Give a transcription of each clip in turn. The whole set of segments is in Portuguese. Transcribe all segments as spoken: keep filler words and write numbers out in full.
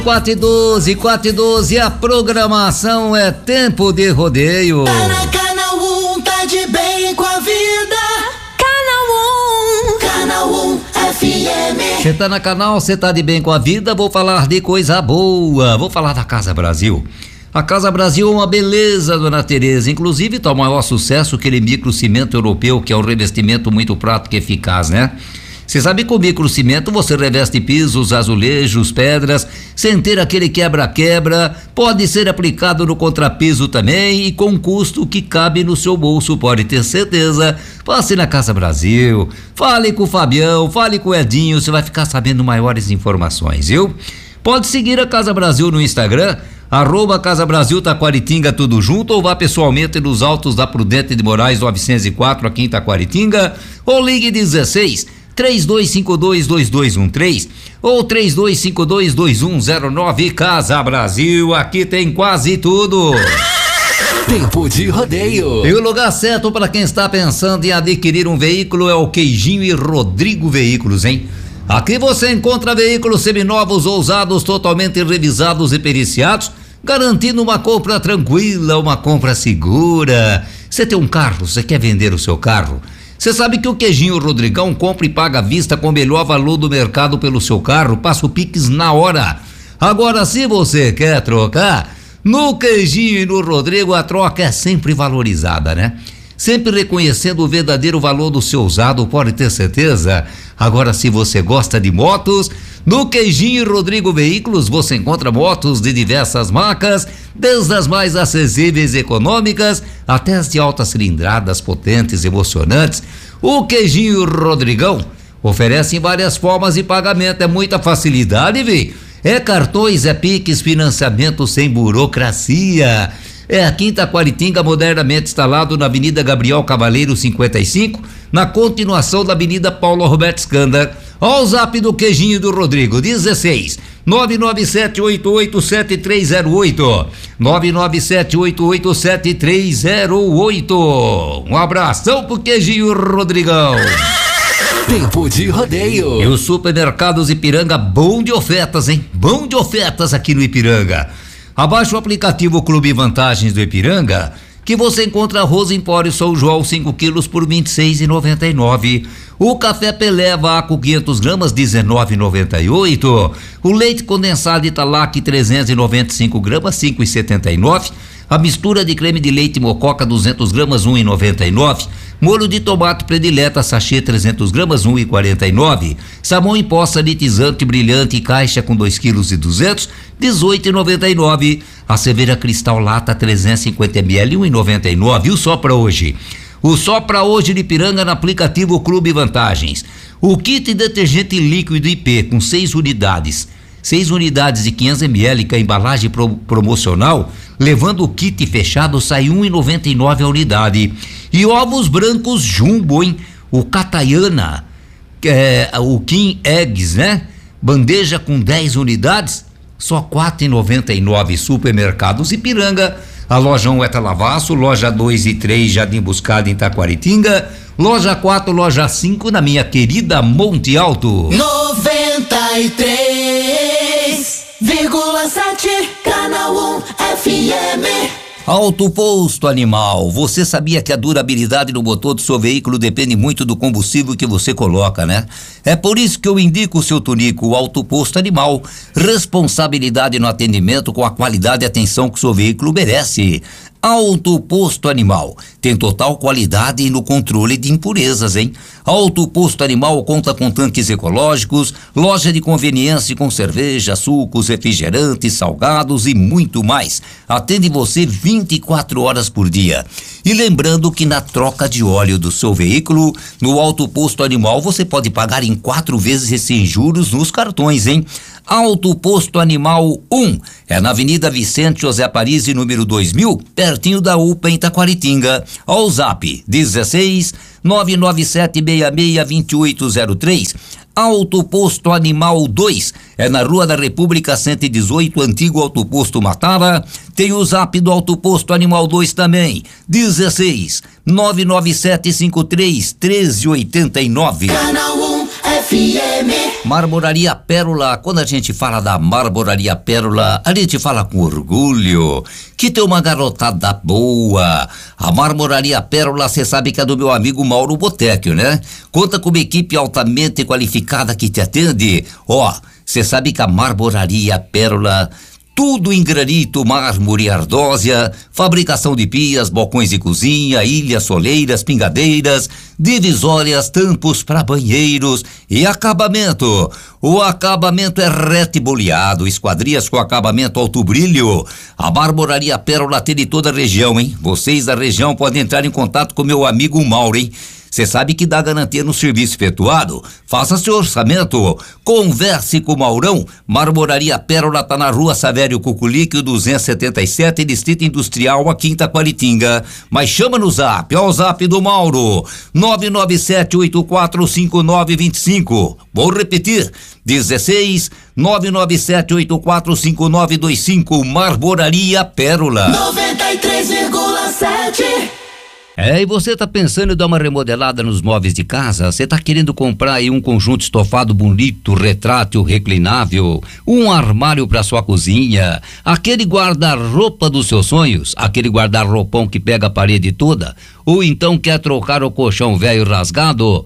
quatro e doze, quatro e doze, a programação é Tempo de Rodeio. Tá na Canal um, tá de bem com a vida. Canal um, Canal um F M. Você tá na canal, você tá de bem com a vida, vou falar de coisa boa, vou falar da Casa Brasil. A Casa Brasil é uma beleza, dona Tereza, inclusive tá o maior sucesso aquele microcimento europeu, que é um revestimento muito prático e eficaz, né? Você sabe que com o microcimento você reveste pisos, azulejos, pedras, sem ter aquele quebra-quebra, pode ser aplicado no contrapiso também e com custo que cabe no seu bolso, pode ter certeza. Passe na Casa Brasil, fale com o Fabião, fale com o Edinho, você vai ficar sabendo maiores informações, viu? Pode seguir a Casa Brasil no Instagram, arroba Casa Brasil Taquaritinga, tudo junto, ou vá pessoalmente nos Altos da Prudente de Moraes novecentos e quatro aqui em Taquaritinga, ou ligue dezesseis, três dois cinco dois, dois dois um três ou três dois cinco dois, dois um zero nove. Casa Brasil, aqui tem quase tudo. Tempo de Rodeio. E o lugar certo para quem está pensando em adquirir um veículo é o Queijinho e Rodrigo Veículos, hein? Aqui você encontra veículos seminovos ou usados, totalmente revisados e periciados, garantindo uma compra tranquila, uma compra segura. Você tem um carro, você quer vender o seu carro? Você sabe que o Queijinho Rodrigão compra e paga à vista com o melhor valor do mercado pelo seu carro, passa o Pix na hora. Agora, se você quer trocar, no Queijinho e no Rodrigo a troca é sempre valorizada, né? Sempre reconhecendo o verdadeiro valor do seu usado, pode ter certeza. Agora, se você gosta de motos, no Queijinho e Rodrigo Veículos você encontra motos de diversas marcas, desde as mais acessíveis e econômicas até as de altas cilindradas, potentes, emocionantes. O Queijinho e Rodrigão oferecem várias formas de pagamento, é muita facilidade, viu? É cartões, é Pix, financiamento sem burocracia. É a Quinta Taquaritinga, modernamente instalado na Avenida Gabriel Cavaleiro cinquenta e cinco, na continuação da Avenida Paulo Roberto Scanda. Ó o zap do Queijinho do Rodrigo, dezesseis, nove nove sete oito oito sete três zero oito, nove nove sete oito oito sete três zero oito. Um abração pro Queijinho Rodrigão. Tempo de Rodeio. E os supermercados Ipiranga, bom de ofertas, hein? Bom de ofertas aqui no Ipiranga. Abaixe o aplicativo Clube Vantagens do Ipiranga, que você encontra arroz Empório São João cinco quilos por vinte e seis reais e noventa e nove centavos. O café Pelé Vácuo quinhentas gramas dezenove reais e noventa e oito centavos. O leite condensado Italac trezentos e noventa e cinco gramas cinco reais e setenta e nove centavos. A mistura de creme de leite Mococa duzentas gramas um real e noventa e nove centavos. Molho de tomate predileta sachê trezentas gramas um real e quarenta e nove centavos. Sabão em pó sanitizante brilhante caixa com dois quilos e duzentos, dezoito reais e noventa e nove centavos. A cerveja Cristal Lata trezentos e cinquenta mililitros, um real e noventa e nove centavos. E o só pra hoje? O só pra hoje de Ipiranga no aplicativo Clube Vantagens. O kit detergente líquido I P com seis unidades. seis unidades de quinhentos mililitros, com a embalagem pro, promocional, levando o kit fechado, sai um real e noventa e nove centavos a unidade. E ovos brancos Jumbo, hein? O Catayana, é, o King Eggs, né? Bandeja com dez unidades, só quatro reais e noventa e nove centavos. Supermercados Ipiranga, a loja um é Talavaço, loja dois e três Jardim Buscada em Taquaritinga, loja quatro, loja cinco na minha querida Monte Alto. noventa e três vírgula sete Canal um F M. Auto Posto Animal, você sabia que a durabilidade do motor do seu veículo depende muito do combustível que você coloca, né? É por isso que eu indico o seu Tunico, o Auto Posto Animal. Responsabilidade no atendimento com a qualidade e atenção que o seu veículo merece. Auto Posto Animal tem total qualidade no controle de impurezas, hein? Auto Posto Animal conta com tanques ecológicos, loja de conveniência com cerveja, sucos, refrigerantes, salgados e muito mais. Atende você vinte e quatro horas por dia. E lembrando que na troca de óleo do seu veículo, no Auto Posto Animal você pode pagar em quatro vezes sem juros nos cartões, hein? Auto Posto Animal um é na Avenida Vicente José Parisi, número dois mil, pertinho da U P A em Taquaritinga. Ao zap dezesseis, nove nove sete seis seis, dois oito zero três. Auto Posto Animal dois é na Rua da República cento e dezoito, antigo Auto Posto Matara. Tem o zap do Auto Posto Animal dois também, dezesseis, nove nove sete cinco três, um três oito nove. Canal um F M. Marmoraria Pérola, quando a gente fala da Marmoraria Pérola, a gente fala com orgulho, que tem uma garotada boa. A Marmoraria Pérola, você sabe que é do meu amigo Mauro Botelho, né? Conta com uma equipe altamente qualificada que te atende. Ó, você sabe que a Marmoraria Pérola, tudo em granito, mármore e ardósia, fabricação de pias, balcões de cozinha, ilhas, soleiras, pingadeiras, divisórias, tampos para banheiros e acabamento. O acabamento é reto e boleado, esquadrias com acabamento alto brilho. A Marmoraria Pérola tem de toda a região, hein? Vocês da região podem entrar em contato com meu amigo Mauro, hein? Você sabe que dá garantia no serviço efetuado? Faça seu orçamento. Converse com o Maurão. Marmoraria Pérola tá na rua Savério Cuculique, duzentos e setenta e sete, Distrito Industrial, a Quinta Quaritinga. Mas chama no zap, ó o zap do Mauro. nove nove sete oito quatro cinco nove dois cinco. Vou repetir. dezesseis nove nove sete oito quatro cinco nove dois cinco. Marmoraria Pérola. noventa e três vírgula sete. É, e você tá pensando em dar uma remodelada nos móveis de casa? Você tá querendo comprar aí um conjunto estofado bonito, retrátil, reclinável, um armário para sua cozinha, aquele guarda-roupa dos seus sonhos, aquele guarda-roupão que pega a parede toda, ou então quer trocar o colchão velho rasgado?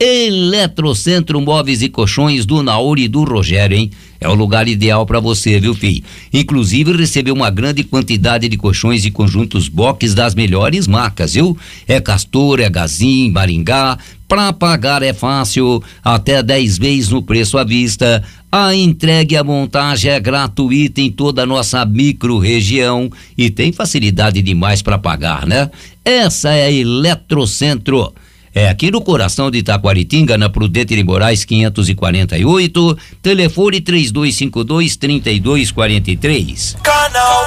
Eletrocentro Móveis e Colchões do Nauri e do Rogério, hein? É o lugar ideal para você, viu, filho? Inclusive recebeu uma grande quantidade de colchões e conjuntos box das melhores marcas, viu? É Castor, é Gazin, Maringá. Pra pagar é fácil, até dez vezes no preço à vista. A entrega e a montagem é gratuita em toda a nossa micro-região e tem facilidade demais para pagar, né? Essa é a Eletrocentro. É aqui no coração de Itaquaritinga, na Prudente de Moraes quinhentos e quarenta e oito, telefone três dois cinco dois, três dois quatro três. Canal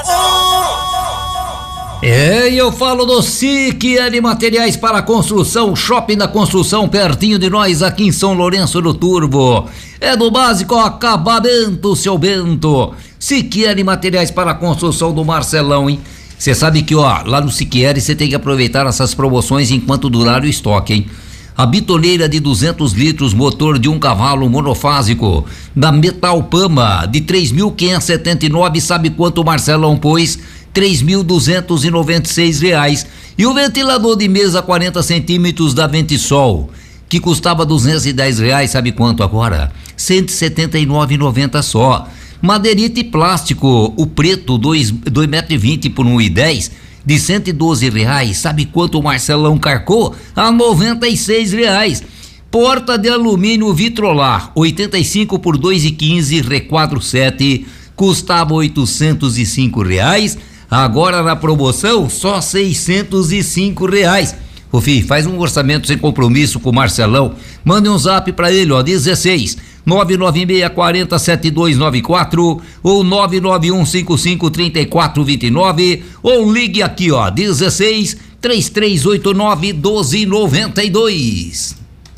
um. É, e eu falo do Siqueira Materiais para Construção, Shopping da Construção, pertinho de nós aqui em São Lourenço do Turvo. É do básico ao acabamento, seu Bento. Siqueira Materiais para Construção do Marcelão, hein? Você sabe que, ó, lá no Siqueira você tem que aproveitar essas promoções enquanto durar o estoque, hein? A bitoneira de duzentos litros, motor de um cavalo monofásico, da Metal Pama, de três mil quinhentos e setenta e nove, sabe quanto o Marcelão pôs? três mil duzentos e noventa e seis reais. E o ventilador de mesa quarenta centímetros da Ventisol, que custava duzentos e dez reais, sabe quanto agora? cento e setenta e nove reais e noventa centavos só. Madeirite plástico, o preto, dois metros e vinte por um e dez, de cento e doze reais, sabe quanto o Marcelão carcou? A noventa e seis reais. Porta de alumínio Vitrolar, oitenta e cinco por dois e quinze, requadro sete, custava oitocentos e cinco reais, agora na promoção só seiscentos e cinco reais. Ô filho, faz um orçamento sem compromisso com o Marcelão, mande um zap pra ele, ó, dezesseis nove nove seis quatro zero sete dois nove quatro ou nove nove um cinco cinco três quatro dois nove ou ligue aqui, ó, dezesseis, três três oito nove, doze noventa e dois.